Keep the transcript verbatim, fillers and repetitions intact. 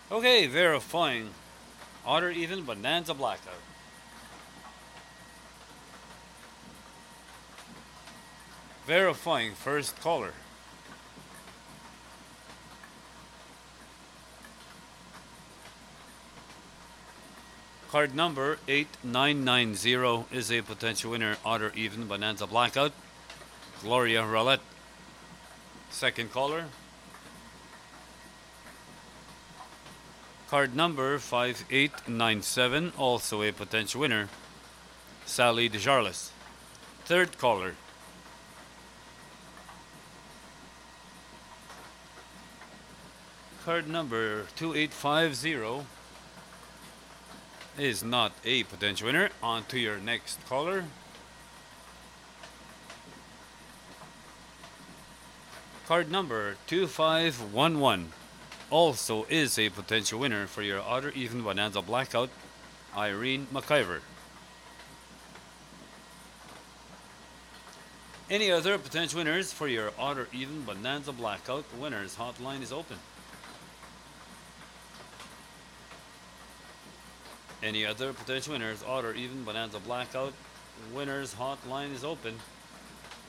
Okay, verifying. Odd or even bonanza blackout. Verifying first caller. Card number eight nine nine zero is a potential winner. Odd or even bonanza blackout. Gloria Roulette. Second caller. Card number five eight nine seven, also a potential winner. Sally DeJarlis. Third caller. Card number two eight five zero is not a potential winner. On to your next caller. Card number two five one one also is a potential winner for your odd or even bonanza blackout. Irene McIver. Any other potential winners for your odd or even bonanza blackout? The winners hotline is open. Any other potential winners, odd or even bonanza blackout? Winners hotline is open.